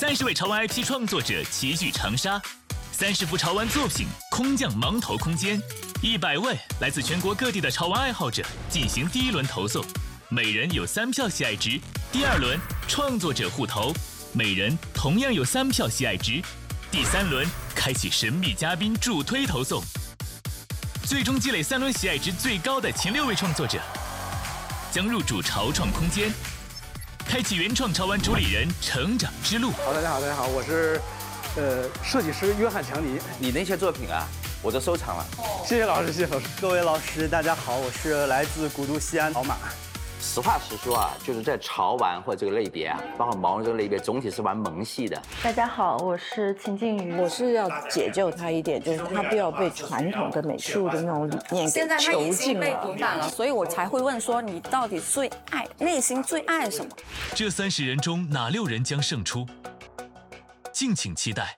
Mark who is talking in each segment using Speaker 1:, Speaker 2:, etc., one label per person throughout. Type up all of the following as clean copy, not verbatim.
Speaker 1: 30位潮玩 IP 创作者齐聚长沙，30幅潮玩作品空降盲投空间，100位来自全国各地的潮玩爱好者进行第1轮投送，每人有3票喜爱值。第2轮创作者互投，每人同样有3票喜爱值。第3轮开启神秘嘉宾助推投送，最终积累3轮喜爱值最高的前6位创作者将入驻潮创空间，开启原创潮玩主理人成长之路。
Speaker 2: 好，大家好，我是设计师约翰强尼。
Speaker 3: 你那些作品啊，我都收藏了。
Speaker 2: 谢谢老师，谢谢老师。
Speaker 4: 各位老师，大家好，我是来自古都西安老马。
Speaker 3: 实话实说啊，就是在潮玩或这个类别啊，包括毛绒这个类别，总体是玩萌系的。
Speaker 5: 大家好，我是秦静瑜。
Speaker 6: 我是要解救他一点，就是他不要被传统的美术的那种理念给囚禁了。
Speaker 7: 所以我才会问说，你到底内心最爱什么？
Speaker 1: 这30人中哪6人将胜出？敬请期待。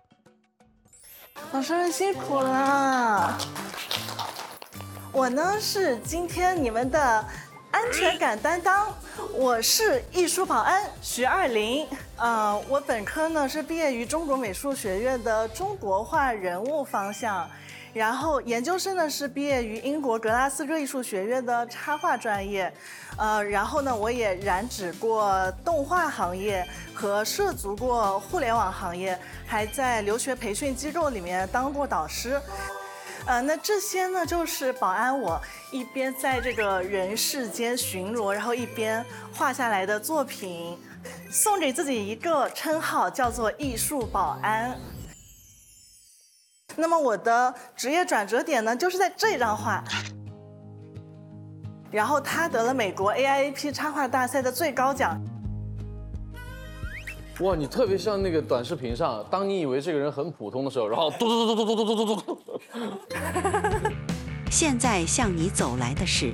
Speaker 8: 老师们辛苦了。我呢是今天你们的安全感担当，我是艺术保安徐20。我本科呢是毕业于中国美术学院的中国画人物方向，然后研究生呢是毕业于英国格拉斯哥艺术学院的插画专业。然后呢我也染指过动画行业和涉足过互联网行业，还在留学培训机构里面当过导师。那这些呢，就是保安我一边在这个人世间巡逻，然后一边画下来的作品，送给自己一个称号，叫做艺术保安。那么我的职业转折点呢，就是在这张画，然后他得了美国 AIAP 插画大赛的最高奖。
Speaker 9: 哇，你特别像那个短视频上，当你以为这个人很普通的时候，然后嘟嘟嘟嘟嘟嘟嘟嘟嘟。
Speaker 10: 现在向你走来的是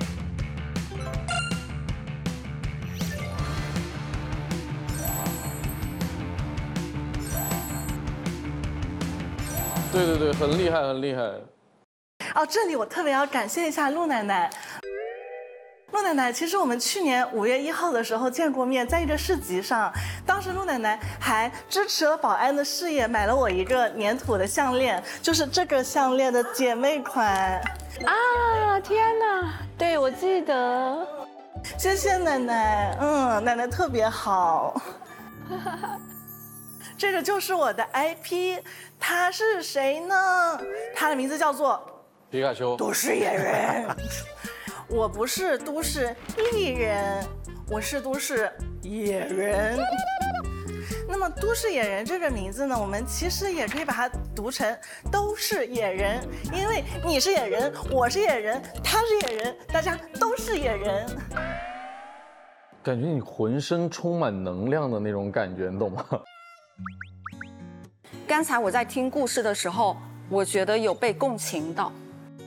Speaker 9: 对对对，很厉害很厉害。
Speaker 8: 哦，这里我特别要感谢一下陆奶奶。陆奶奶，其实我们去年5月1号的时候见过面，在一个市集上，当时陆奶奶还支持了保安的事业，买了我一个粘土的项链，就是这个项链的姐妹款。
Speaker 5: 啊，天哪！对，我记得。
Speaker 8: 谢谢奶奶，奶奶特别好。这个就是我的 IP， 他是谁呢？他的名字叫做
Speaker 9: 皮卡丘，
Speaker 8: 都市野人。我不是都市艺人，我是都市野人。那么都市野人这个名字呢，我们其实也可以把它读成都是野人，因为你是野人，我是野人，他是野人，大家都是野人。
Speaker 9: 感觉你浑身充满能量的那种感觉，你懂吗？
Speaker 7: 刚才我在听故事的时候，我觉得有被共情到。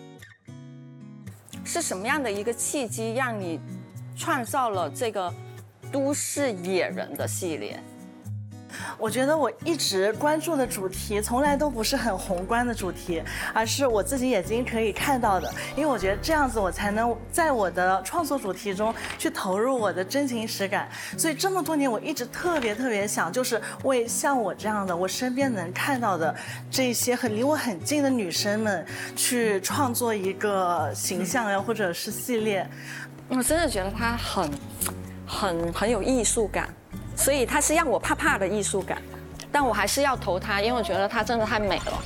Speaker 7: 是什么样的一个契机让你创造了这个都市野人的系列？
Speaker 8: 我觉得我一直关注的主题从来都不是很宏观的主题，而是我自己眼睛可以看到的，因为我觉得这样子我才能在我的创作主题中去投入我的真情实感。所以这么多年我一直特别想，就是为像我这样的我身边能看到的这些离我很近的女生们去创作一个形象呀，或者是系列。
Speaker 7: 我真的觉得它很有艺术感。所以它是让我怕的艺术感，但我还是要投它，因为我觉得它真的太美了。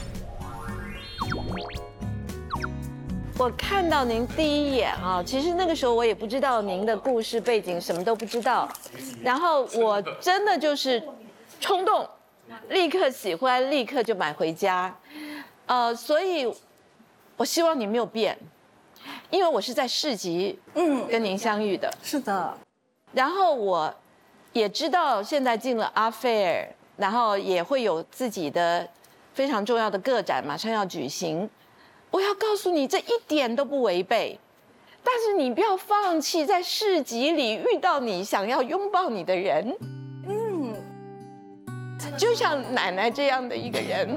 Speaker 5: 我看到您第一眼啊，其实那个时候我也不知道您的故事背景，什么都不知道，然后我真的就是冲动，立刻喜欢，立刻就买回家。所以我希望你没有变，因为我是在市集跟您相遇的。
Speaker 8: 是的。
Speaker 5: 然后我也知道现在进了 Art Fair， 然后也会有自己的非常重要的个展马上要举行。我要告诉你，这一点都不违背，但是你不要放弃在市集里遇到你想要拥抱你的人。就像奶奶这样的一个人。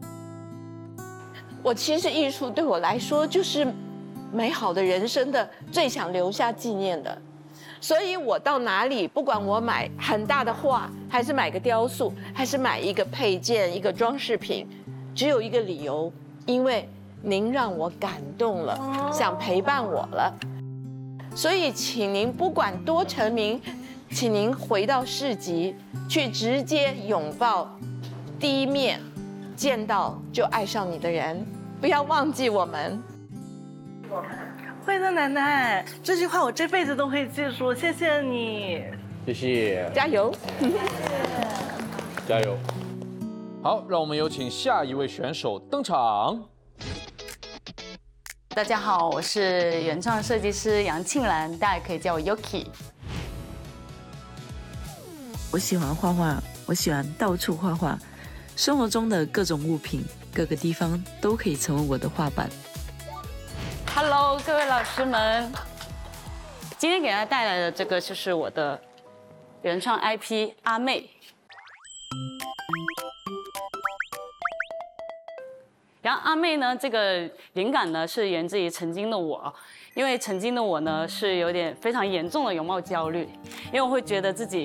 Speaker 5: 我其实艺术对我来说就是美好的人生的最想留下纪念的。 所以我到哪里，不管我买很大的画，还是买个雕塑，还是买一个配件、一个装饰品，只有一个理由，因为您让我感动了，想陪伴我了。所以，请您不管多成名，请您回到市集，去直接拥抱第一面见到就爱上你的人，不要忘记我们。
Speaker 8: 会的，奶奶，这句话我这辈子都会记住，谢谢你。
Speaker 9: 谢谢，
Speaker 5: 加油！
Speaker 9: 加油！好，让我们有请下一位选手登场。
Speaker 11: 大家好，我是原创设计师杨庆兰，大家也可以叫我 Yuki。
Speaker 12: 我喜欢画画，我喜欢到处画画，生活中的各种物品，各个地方都可以成为我的画板。
Speaker 11: Hello， 各位老师们，今天给大家带来的这个就是我的原创 IP 阿妹。然后阿妹呢，这个灵感呢是源自于曾经的我，因为曾经的我呢是有点非常严重的容貌焦虑，因为我会觉得自己